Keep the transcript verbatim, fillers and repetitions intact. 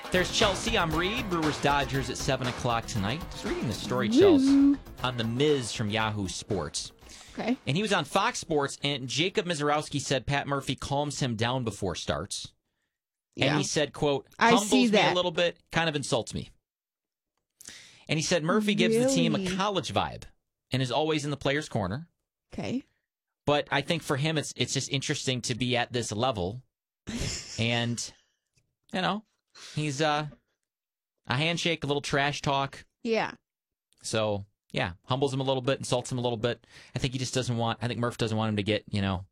There's Chelsea. I'm Reed. Brewers Dodgers at seven o'clock tonight. Just reading the story, Chelsea, on The Miz from Yahoo Sports. Okay. And he was on Fox Sports, and Jacob Mizorowski said Pat Murphy calms him down before starts. Yeah. And he said, quote, I humbles see me that. a little bit, kind of insults me. And he said Murphy gives the team a Really? college vibe and is always in the player's corner. Okay. But I think for him, it's it's just interesting to be at this level. And, you know, he's uh, a handshake, a little trash talk. Yeah. So, yeah, humbles him a little bit, insults him a little bit. I think he just doesn't want, I think Murph doesn't want him to get, you know,